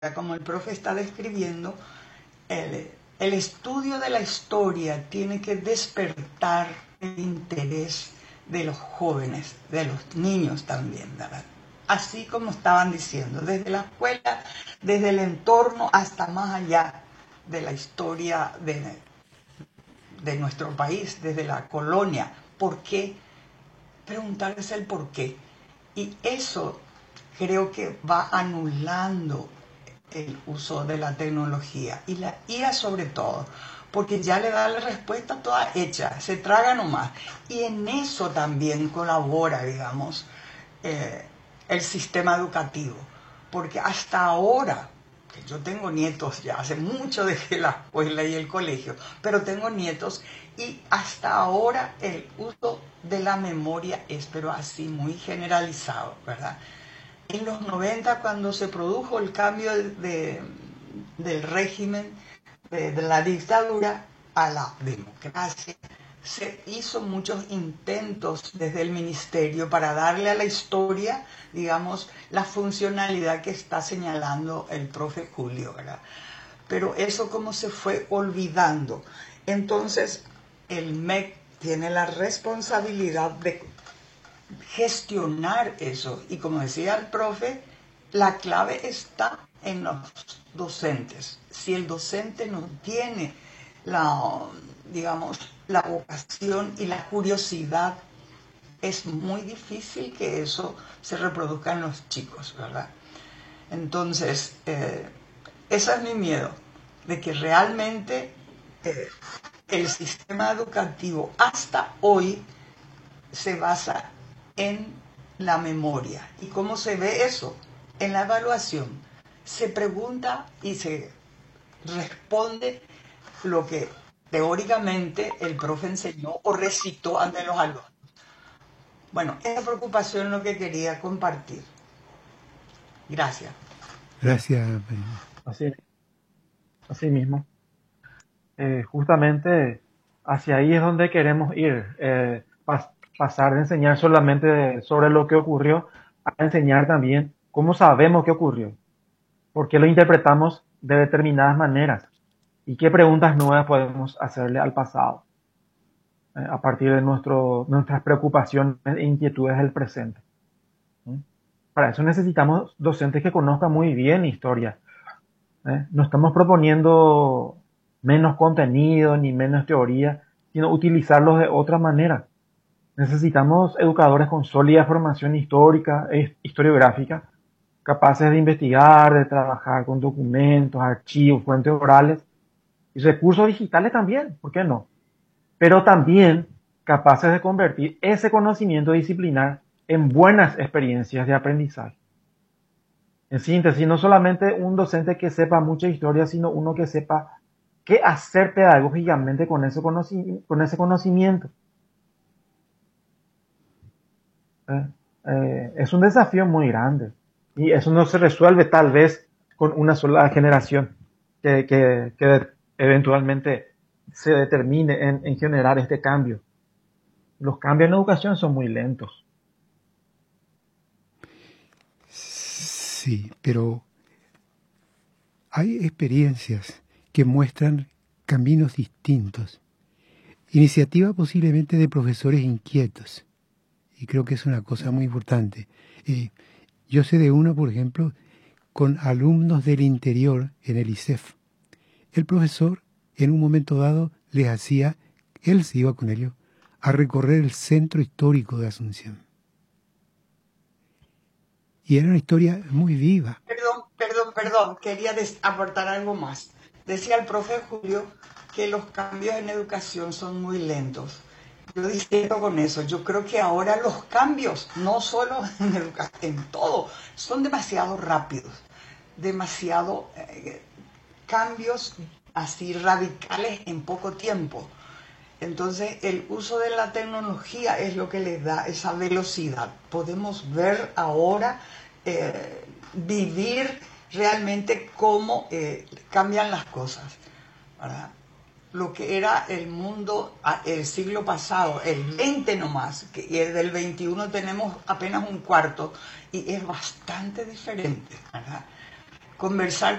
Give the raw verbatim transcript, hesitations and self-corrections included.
como el profe está describiendo, el, el estudio de la historia tiene que despertar el interés de los jóvenes, de los niños también, ¿verdad? Así como estaban diciendo, desde la escuela, desde el entorno hasta más allá de la historia de, de nuestro país, desde la colonia. ¿Por qué? Preguntarles el por qué. Y eso creo que va anulando el uso de la tecnología y la I A sobre todo, porque ya le da la respuesta toda hecha, se traga nomás. Y en eso también colabora, digamos, eh, el sistema educativo, porque hasta ahora, que yo tengo nietos, ya hace mucho dejé la escuela y el colegio, pero tengo nietos y hasta ahora el uso de la memoria es, pero así muy generalizado, ¿verdad? En los noventa, cuando se produjo el cambio de, de, del régimen, de, de la dictadura a la democracia, se hizo muchos intentos desde el ministerio para darle a la historia, digamos, la funcionalidad que está señalando el profe Julio, ¿verdad? Pero eso como se fue olvidando. Entonces, el M E C tiene la responsabilidad de gestionar eso. Y como decía el profe, la clave está en los docentes. Si el docente no tiene la, digamos, la vocación y la curiosidad, es muy difícil que eso se reproduzca en los chicos, ¿verdad? Entonces, eh, ese es mi miedo, de que realmente eh, el sistema educativo hasta hoy se basa en la memoria. ¿Y cómo se ve eso? En la evaluación. Se pregunta y se responde lo que teóricamente el profe enseñó o recitó ante los alumnos. Bueno, esa preocupación es lo que quería compartir. Gracias. Gracias. Así, así mismo. Eh, justamente hacia ahí es donde queremos ir. Eh, pas pasar de enseñar solamente sobre lo que ocurrió a enseñar también cómo sabemos qué ocurrió, por qué lo interpretamos de determinadas maneras y qué preguntas nuevas podemos hacerle al pasado eh, a partir de nuestro, nuestras preocupaciones e inquietudes del presente. ¿Mm? Para eso necesitamos docentes que conozcan muy bien historia. ¿eh? No estamos proponiendo menos contenido ni menos teoría, sino utilizarlos de otra manera. Necesitamos educadores con sólida formación histórica e historiográfica, capaces de investigar, de trabajar con documentos, archivos, fuentes orales y recursos digitales también, ¿por qué no? Pero también capaces de convertir ese conocimiento disciplinar en buenas experiencias de aprendizaje. En síntesis, no solamente un docente que sepa mucha historia, sino uno que sepa qué hacer pedagógicamente con ese, conoci con ese conocimiento. Eh, eh, es un desafío muy grande y eso no se resuelve tal vez con una sola generación que, que, que eventualmente se determine en, en generar este cambio. Los cambios en educación son muy lentos. Sí, pero hay experiencias que muestran caminos distintos, iniciativa posiblemente de profesores inquietos, y creo que es una cosa muy importante. Eh, yo sé de uno, por ejemplo, con alumnos del interior en el I C E F. El profesor, en un momento dado, les hacía, él se iba con ellos, a recorrer el centro histórico de Asunción. Y era una historia muy viva. Perdón, perdón, perdón, quería aportar algo más. Decía el profe Julio que los cambios en educación son muy lentos. Yo diciendo con eso, yo creo que ahora los cambios, no solo en educación, en todo, son demasiado rápidos, demasiado eh, cambios así radicales en poco tiempo. Entonces, el uso de la tecnología es lo que les da esa velocidad. Podemos ver ahora, eh, vivir realmente cómo eh, cambian las cosas, ¿verdad? Lo que era el mundo el siglo pasado, el veinte nomás, que, y el del veintiuno tenemos apenas un cuarto, y es bastante diferente, ¿verdad? conversar